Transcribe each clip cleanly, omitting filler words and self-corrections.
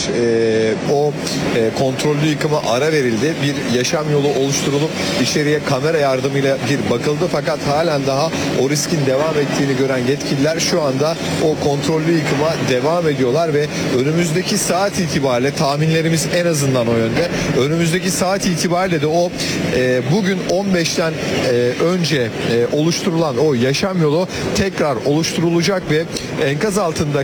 kontrollü yıkıma ara verildi. Bir yaşam yolu oluşturulup içeriye kamera yardımıyla bir bakıldı. Fakat halen daha o riskin devam ettiğini gören yetkililer şu anda o kontrollü yıkıma devam ediyorlar ve önümüzdeki saat itibariyle tahminlerimiz en azından o yönde. Önümüzdeki saat itibariyle de o bugün 15'ten önce oluşturulan o yaşam yolu tekrar oluşturulacak ve enkaz altında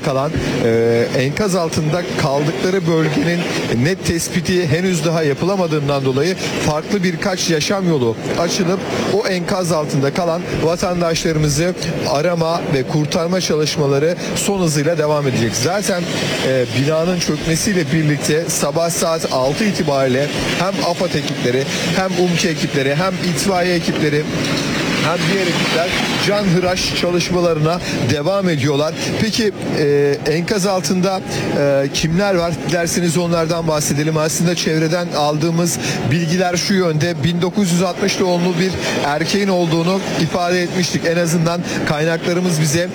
kaldıkları bölgenin net tespiti henüz daha yapılamadığından dolayı farklı birkaç yaşam yolu açılıp o enkaz altında kalan vatandaşlarımızı arama ve kurtarma çalışmaları son hızıyla devam edecek. Zaten binanın çökmesiyle birlikte sabah saat 6 itibariyle hem AFAD ekipleri hem UMKE ekipleri hem itfaiye ekipleri hem diğer ekipler canhıraş çalışmalarına devam ediyorlar. Peki enkaz altında kimler var? Dilerseniz onlardan bahsedelim. Aslında çevreden aldığımız bilgiler şu yönde: 1960 doğumlu bir erkeğin olduğunu ifade etmiştik. En azından kaynaklarımız bize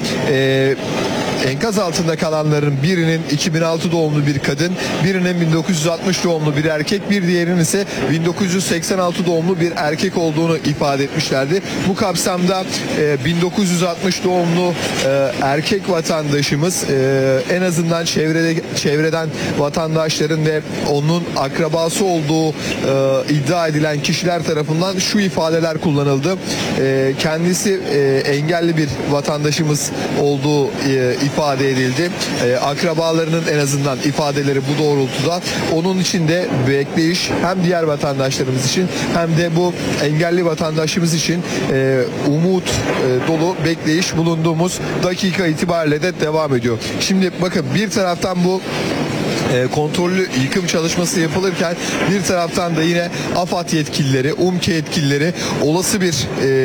enkaz altında kalanların birinin 2006 doğumlu bir kadın, birinin 1960 doğumlu bir erkek, bir diğerinin ise 1986 doğumlu bir erkek olduğunu ifade etmişlerdi. Bu kapsamda 1960 doğumlu erkek vatandaşımız en azından çevreden vatandaşların ve onun akrabası olduğu iddia edilen kişiler tarafından şu ifadeler kullanıldı. Kendisi engelli bir vatandaşımız olduğu ifade edildi. Akrabalarının en azından ifadeleri bu doğrultuda. Onun için de bekleyiş hem diğer vatandaşlarımız için hem de bu engelli vatandaşımız için umut dolu bekleyiş bulunduğumuz dakika itibariyle de devam ediyor. Şimdi bakın, bir taraftan bu kontrollü yıkım çalışması yapılırken bir taraftan da yine AFAD yetkilileri, UMKE yetkilileri olası bir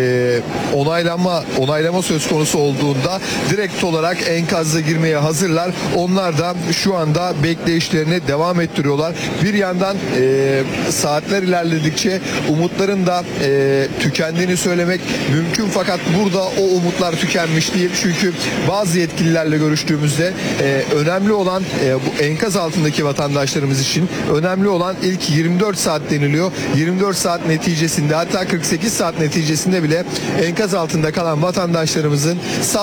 onaylama söz konusu olduğunda direkt olarak enkazda girmeye hazırlar. Onlar da şu anda bekleyişlerini devam ettiriyorlar. Bir yandan saatler ilerledikçe umutların da tükendiğini söylemek mümkün, fakat burada o umutlar tükenmiş değil. Çünkü bazı yetkililerle görüştüğümüzde önemli olan bu enkaz altındaki vatandaşlarımız için önemli olan ilk 24 saat deniliyor. 24 saat neticesinde, hatta 48 saat neticesinde bile enkaz altında kalan vatandaşlarımızın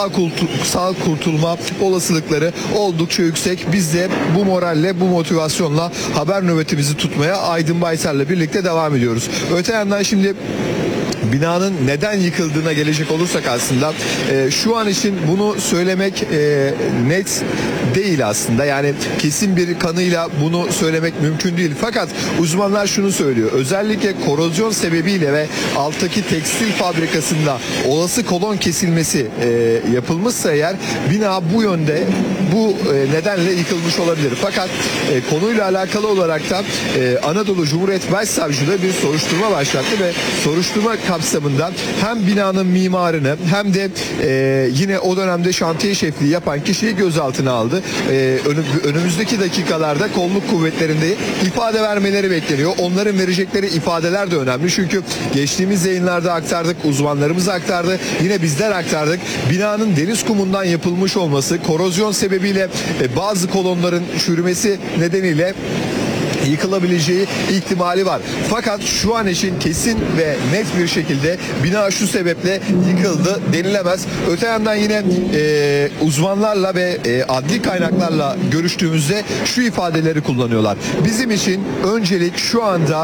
sağ kurtulma olasılıkları oldukça yüksek. Biz de bu moralle, bu motivasyonla haber nöbetimizi tutmaya Aydın Baysal'la birlikte devam ediyoruz. Öte yandan şimdi binanın neden yıkıldığına gelecek olursak aslında şu an için bunu söylemek net değil aslında. Yani kesin bir kanıyla bunu söylemek mümkün değil. Fakat uzmanlar şunu söylüyor: özellikle korozyon sebebiyle ve alttaki tekstil fabrikasında olası kolon kesilmesi yapılmışsa eğer, bina bu yönde, bu nedenle yıkılmış olabilir. Fakat konuyla alakalı olarak da Anadolu Cumhuriyet Başsavcılığı bir soruşturma başlattı ve soruşturma kapsamında hem binanın mimarını hem de yine o dönemde şantiye şefliği yapan kişiyi gözaltına aldı. Önümüzdeki dakikalarda kolluk kuvvetlerinde ifade vermeleri bekleniyor. Onların verecekleri ifadeler de önemli. Çünkü geçtiğimiz yayınlarda aktardık, uzmanlarımız aktardı, yine bizler aktardık. Binanın deniz kumundan yapılmış olması, korozyon sebebiyle bazı kolonların çürümesi nedeniyle yıkılabileceği ihtimali var. Fakat şu an için kesin ve net bir şekilde bina şu sebeple yıkıldı denilemez. Öte yandan yine uzmanlarla ve adli kaynaklarla görüştüğümüzde şu ifadeleri kullanıyorlar: bizim için öncelik şu anda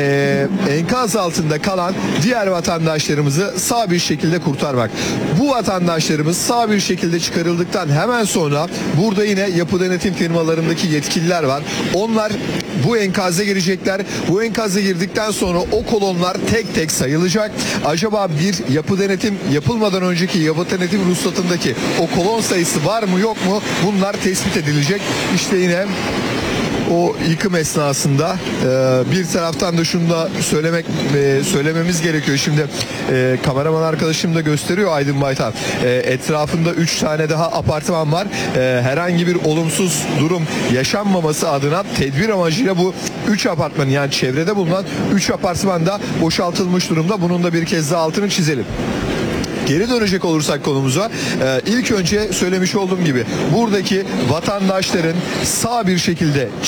enkaz altında kalan diğer vatandaşlarımızı sağ bir şekilde kurtarmak. Bu vatandaşlarımız sağ bir şekilde çıkarıldıktan hemen sonra burada yine yapı denetim firmalarındaki yetkililer var. Onlar bu enkaza girecekler. Bu enkaza girdikten sonra o kolonlar tek tek sayılacak. Acaba bir yapı denetim yapılmadan önceki yapı denetim ruhsatındaki o kolon sayısı var mı yok mu? Bunlar tespit edilecek. İşte yine o yıkım esnasında bir taraftan da şunu da söylememiz gerekiyor. Şimdi kameraman arkadaşım da gösteriyor, Aydın Baytar. Etrafında 3 tane daha apartman var. Herhangi bir olumsuz durum yaşanmaması adına tedbir amacıyla bu 3 apartman, yani çevrede bulunan 3 apartman da boşaltılmış durumda. Bunun da bir kez daha altını çizelim. Geri dönecek olursak konumuza, ilk önce söylemiş olduğum gibi buradaki vatandaşların sağ bir şekilde